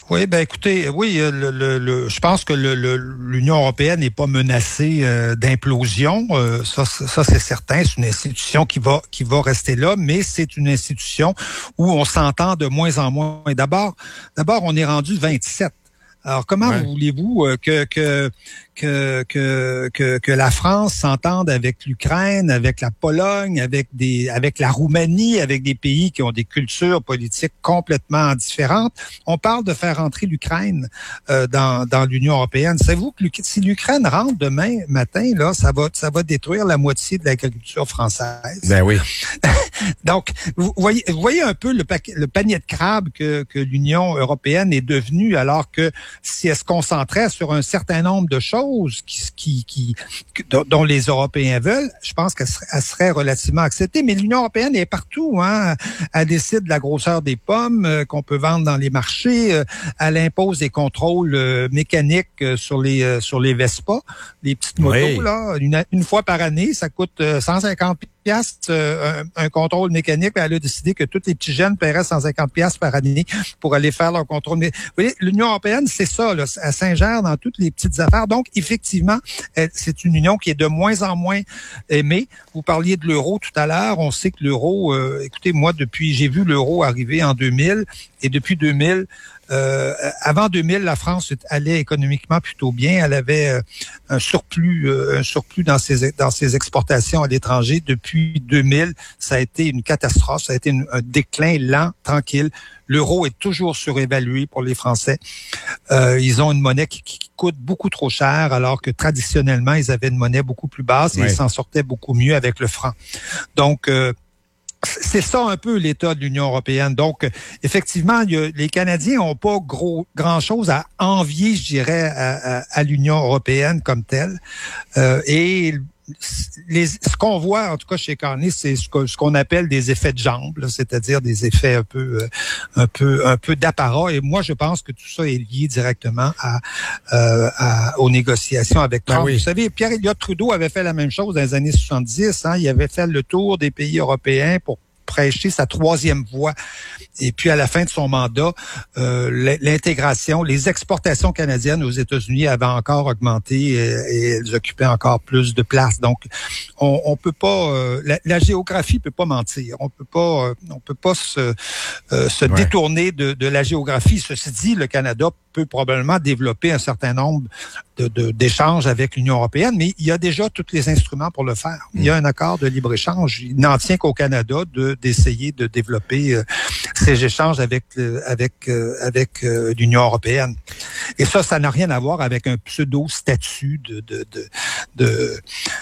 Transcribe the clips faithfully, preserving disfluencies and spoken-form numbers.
Oui, ben écoutez, oui, le, le, le, je pense que le, le, l'Union européenne n'est pas menacée euh, d'implosion. Euh, ça, ça c'est certain. C'est une institution qui va qui va rester là, mais c'est une institution où on s'entend de moins en moins. Et d'abord, d'abord, on est rendu vingt-sept. Alors, comment ouais. voulez-vous euh, que, que que que que que la France s'entende avec l'Ukraine, avec la Pologne, avec des avec la Roumanie, avec des pays qui ont des cultures politiques complètement différentes? On parle de faire entrer l'Ukraine euh, dans dans l'Union européenne. Savez-vous que si l'Ukraine rentre demain matin, là, ça va ça va détruire la moitié de l'agriculture française. Ben oui. Donc, vous voyez vous voyez un peu le paquet, le panier de crabes que que l'Union européenne est devenue, alors que si elle se concentrait sur un certain nombre de choses qui, qui, qui, dont les Européens veulent, je pense qu'elle serait, elle serait relativement acceptée. Mais l'Union européenne est partout, hein. Elle décide de la grosseur des pommes euh, qu'on peut vendre dans les marchés. Euh, elle impose des contrôles euh, mécaniques euh, sur les euh, sur les Vespa, les petites motos oui. là. Une, une fois par année, ça coûte euh, cent cinquante piastres euh, un, un contrôle mécanique. Elle a décidé que tous les petits jeunes paieraient cent cinquante piastres par année pour aller faire leur contrôle. Mais vous voyez, l'Union européenne, c'est ça, là, elle s'ingère dans toutes les petites affaires. Donc, effectivement, elle, c'est une union qui est de moins en moins aimée. Vous parliez de l'euro tout à l'heure. On sait que l'euro, euh, écoutez, moi, depuis, j'ai vu l'euro arriver en deux mille, et depuis deux mille, Euh, avant deux mille, la France allait économiquement plutôt bien. Elle avait euh, un surplus, euh, un surplus dans ses dans ses exportations à l'étranger. Depuis deux mille, ça a été une catastrophe. Ça a été une, un déclin lent, tranquille. L'euro est toujours surévalué pour les Français. Euh, ils ont une monnaie qui, qui coûte beaucoup trop cher, alors que traditionnellement, ils avaient une monnaie beaucoup plus basse et oui. ils s'en sortaient beaucoup mieux avec le franc. Donc, euh, c'est ça un peu l'état de l'Union européenne. Donc, effectivement, il y a, les Canadiens n'ont pas gros grand-chose à envier, je dirais, à, à, à l'Union européenne comme telle. Euh, et les, ce qu'on voit, en tout cas chez Carney, c'est ce, que, ce qu'on appelle des effets de jambes, là, c'est-à-dire des effets un peu, un peu, un peu d'apparat. Et moi, je pense que tout ça est lié directement à, euh, à aux négociations avec Trump. Ah oui. Vous savez, Pierre Elliott Trudeau avait fait la même chose dans les années soixante-dix. Hein, il avait fait le tour des pays européens pour prêcher sa troisième voie. Et puis, à la fin de son mandat, euh, l'intégration, les exportations canadiennes aux États-Unis avaient encore augmenté et, et elles occupaient encore plus de place. Donc, on, on peut pas, euh, la, la géographie peut pas mentir. On peut pas, euh, on peut pas se, euh, se ouais. détourner de, de la géographie. Ceci dit, le Canada peut probablement développer un certain nombre de, de, d'échanges avec l'Union européenne, mais il y a déjà tous les instruments pour le faire. Il y a un accord de libre-échange. Il n'en tient qu'au Canada de, d'essayer de développer euh, ces échanges avec, euh, avec, euh, avec euh, l'Union européenne. Et ça, ça n'a rien à voir avec un pseudo-statut de, de, de, de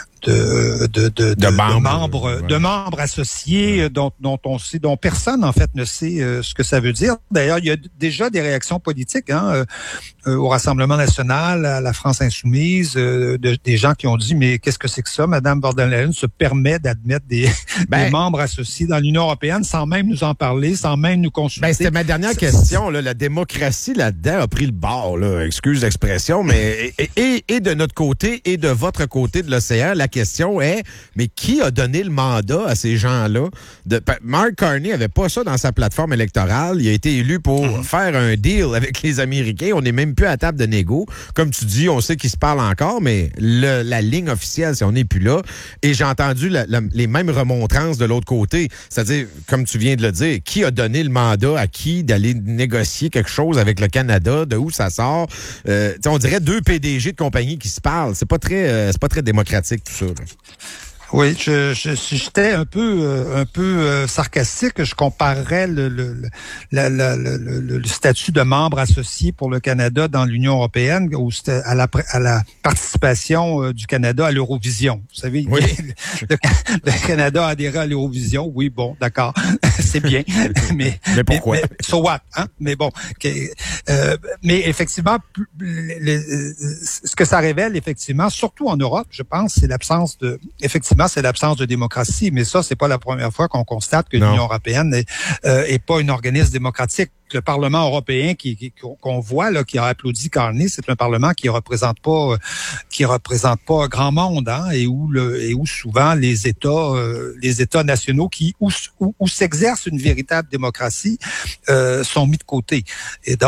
De, de, de, de, de, membres, de membres, ouais. de membres associés ouais. dont, dont on sait, dont personne en fait ne sait euh, ce que ça veut dire. D'ailleurs, il y a déjà des réactions politiques hein, euh, euh, au Rassemblement national, à la France insoumise, euh, de, des gens qui ont dit mais qu'est-ce que c'est que ça, Madame von der Leyen se permet d'admettre des, ben, des membres associés dans l'Union européenne sans même nous en parler, sans même nous consulter. Ben, c'était ma dernière c'est, question. Là, la démocratie là-dedans a pris le bord. Là, excuse l'expression, mais et, et, et de notre côté et de votre côté de l'océan, la question est, mais qui a donné le mandat à ces gens-là? De, Mark Carney avait pas ça dans sa plateforme électorale. Il a été élu pour mmh. faire un deal avec les Américains. On n'est même plus à table de négo. Comme tu dis, on sait qu'ils se parlent encore, mais le, la ligne officielle, c'est on n'est plus là. Et j'ai entendu la, la, les mêmes remontrances de l'autre côté. C'est-à-dire, comme tu viens de le dire, qui a donné le mandat à qui d'aller négocier quelque chose avec le Canada? De où ça sort? Euh, on dirait deux P D G de compagnie qui se parlent. C'est pas très, euh, c'est pas très démocratique, tout ça. Là. Oui, je, je, j'étais un peu, euh, un peu euh, sarcastique. Je comparerais le, le, le, la, la, le, le, le statut de membre associé pour le Canada dans l'Union européenne ou à la, à la participation euh, du Canada à l'Eurovision. Vous savez, oui. le, le Canada a adhéré à l'Eurovision. Oui, bon, d'accord, c'est bien. Mais, mais pourquoi? Mais, mais, so what, hein? Mais bon, okay, euh, mais effectivement, le, le, ce que ça révèle, effectivement, surtout en Europe, je pense, c'est l'absence de, effectivement, c'est l'absence de démocratie, mais ça, c'est pas la première fois qu'on constate que non. l'Union européenne n'est euh, est pas un organisme démocratique. Le Parlement européen qui, qui qu'on voit là, qui a applaudi Carney, c'est un Parlement qui représente pas, qui représente pas grand monde, hein, et où le, et où souvent les États, euh, les États nationaux qui où, où, où s'exerce une véritable démocratie, euh, sont mis de côté. Et donc,